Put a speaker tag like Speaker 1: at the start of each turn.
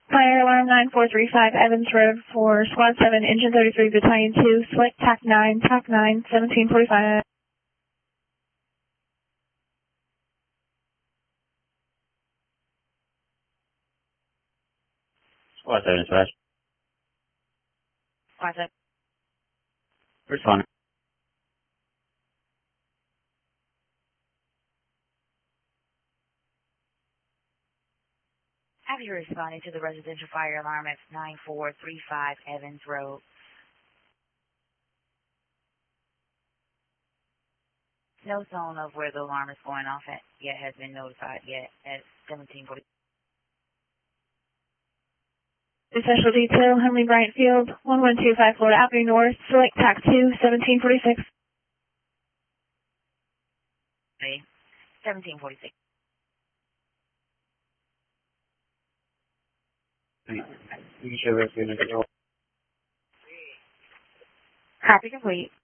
Speaker 1: Fire alarm 9435 Evans Road for Squad 7, Engine 33, Battalion 2, select TAC 9, TAC 9, 1745.
Speaker 2: Squad 7 dispatch.
Speaker 1: Squad 7.
Speaker 2: Responding.
Speaker 3: Have you responded to the residential fire alarm at 9435 Evans Road? No zone of where the alarm is going off at yet has been notified yet at 1740.
Speaker 1: Special Detail, Henley Bryant Field, 1125 Florida Avenue North, select TAC 2, 1746.
Speaker 3: 1746.
Speaker 2: You should have been
Speaker 1: Copy complete.